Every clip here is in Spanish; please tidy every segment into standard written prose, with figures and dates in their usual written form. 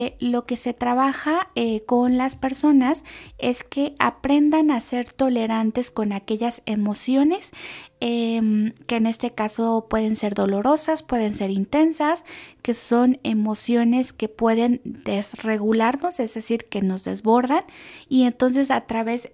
Lo que se trabaja con las personas es que aprendan a ser tolerantes con aquellas emociones que en este caso pueden ser dolorosas, pueden ser intensas, que son emociones que pueden desregularnos, es decir, que nos desbordan, y entonces a través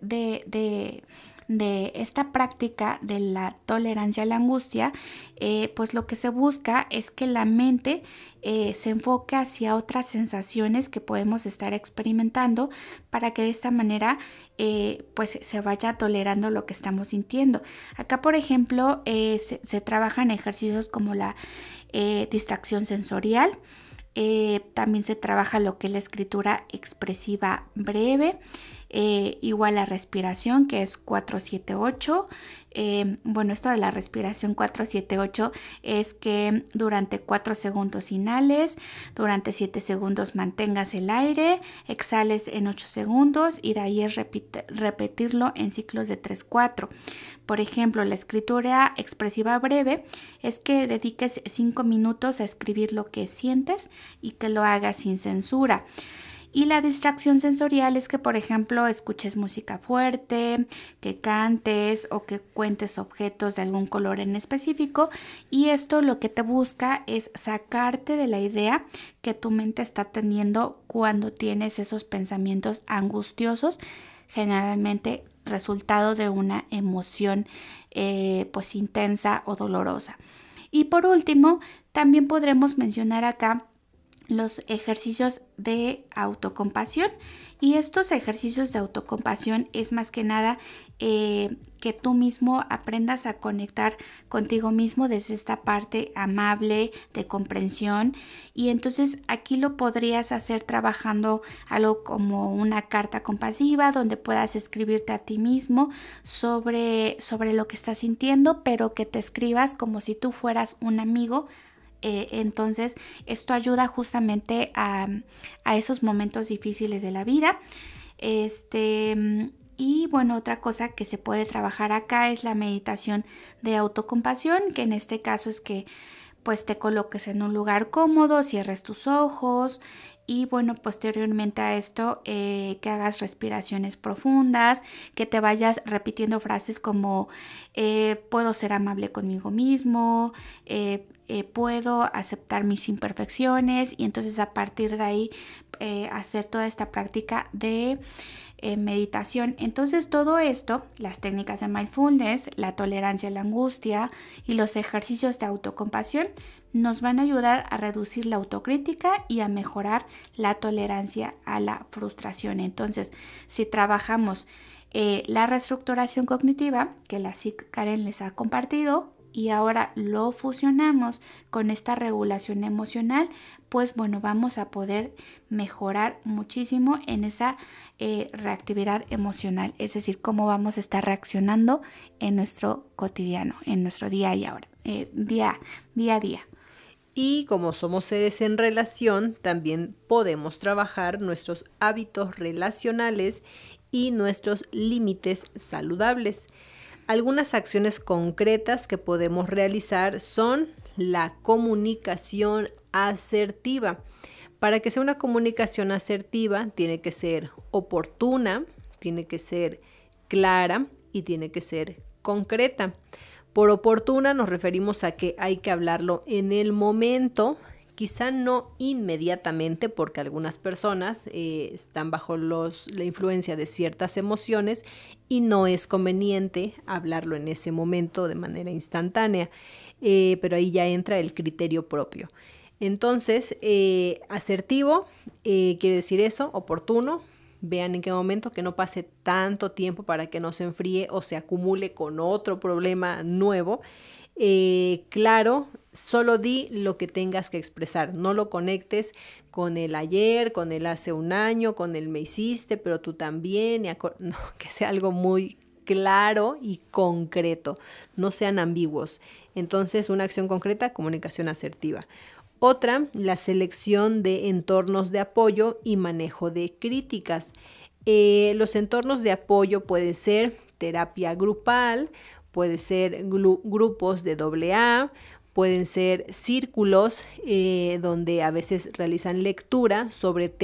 de esta práctica de la tolerancia a la angustia, pues lo que se busca es que la mente se enfoque hacia otras sensaciones que podemos estar experimentando para que de esta manera pues se vaya tolerando lo que estamos sintiendo. Acá, por ejemplo, se trabajan ejercicios como la distracción sensorial. También se trabaja lo que es la escritura expresiva breve, igual la respiración, que es 4-7-8. Bueno, esto de la respiración 4-7-8 es que durante 4 segundos inhales, durante 7 segundos mantengas el aire, exhales en 8 segundos y de ahí es repetirlo en ciclos de 3-4. Por ejemplo, la escritura expresiva breve es que dediques 5 minutos a escribir lo que sientes y que lo hagas sin censura. Y la distracción sensorial es que, por ejemplo, escuches música fuerte, que cantes o que cuentes objetos de algún color en específico, y esto lo que te busca es sacarte de la idea que tu mente está teniendo cuando tienes esos pensamientos angustiosos, generalmente resultado de una emoción pues intensa o dolorosa. Y por último, también podremos mencionar acá los ejercicios de autocompasión, y estos ejercicios de autocompasión es más que nada que tú mismo aprendas a conectar contigo mismo desde esta parte amable de comprensión, y entonces aquí lo podrías hacer trabajando algo como una carta compasiva donde puedas escribirte a ti mismo sobre lo que estás sintiendo, pero que te escribas como si tú fueras un amigo. Entonces esto ayuda justamente a esos momentos difíciles de la vida. Y bueno, otra cosa que se puede trabajar acá es la meditación de autocompasión, que en este caso es que pues te coloques en un lugar cómodo, cierres tus ojos y bueno, posteriormente a esto que hagas respiraciones profundas, que te vayas repitiendo frases como puedo ser amable conmigo mismo, puedo aceptar mis imperfecciones, y entonces a partir de ahí hacer toda esta práctica de meditación. Entonces todo esto, las técnicas de mindfulness, la tolerancia a la angustia y los ejercicios de autocompasión nos van a ayudar a reducir la autocrítica y a mejorar la tolerancia a la frustración. Entonces, si trabajamos la reestructuración cognitiva, que la SIC Karen les ha compartido, y ahora lo fusionamos con esta regulación emocional, pues bueno, vamos a poder mejorar muchísimo en esa reactividad emocional, es decir, cómo vamos a estar reaccionando en nuestro cotidiano, en nuestro día y ahora, día a día. Y como somos seres en relación, también podemos trabajar nuestros hábitos relacionales y nuestros límites saludables. Algunas acciones concretas que podemos realizar son la comunicación asertiva. Para que sea una comunicación asertiva, tiene que ser oportuna, tiene que ser clara y tiene que ser concreta. Por oportuna nos referimos a que hay que hablarlo en el momento, quizá no inmediatamente, porque algunas personas están bajo la influencia de ciertas emociones y no es conveniente hablarlo en ese momento de manera instantánea, pero ahí ya entra el criterio propio. Entonces, asertivo quiere decir eso, oportuno. Vean en qué momento, que no pase tanto tiempo para que no se enfríe o se acumule con otro problema nuevo. Claro, solo di lo que tengas que expresar, no lo conectes con el ayer, con el hace un año, con el me hiciste, pero tú también, no, que sea algo muy claro y concreto, no sean ambiguos. Entonces, una acción concreta, comunicación asertiva. Otra, la selección de entornos de apoyo y manejo de críticas. Los entornos de apoyo pueden ser terapia grupal, puede ser grupos de AA, pueden ser círculos donde a veces realizan lectura sobre temas